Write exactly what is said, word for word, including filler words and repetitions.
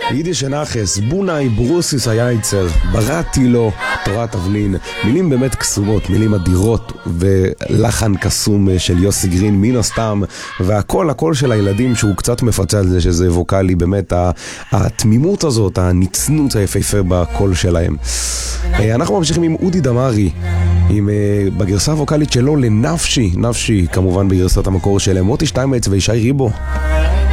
יידיש נחס, בונאי ברוסיס היייצר, בראתי לו תורת אבלין. מילים באמת קסומות, מילים אדירות, ולחן קסום של יוסי גרין מן הסתם, והכל הכל של הילדים שהוא קצת מפצה על זה שזה ווקלי, באמת התמימות הזאת, הנצנות היפהפה בקול שלהם. אנחנו ממשיכים עם אודי דמרי, עם, בגרסה הווקלית שלו לנפשי, נפשי כמובן בגרסת המקור של מוטי שטיימץ וישי ריבו.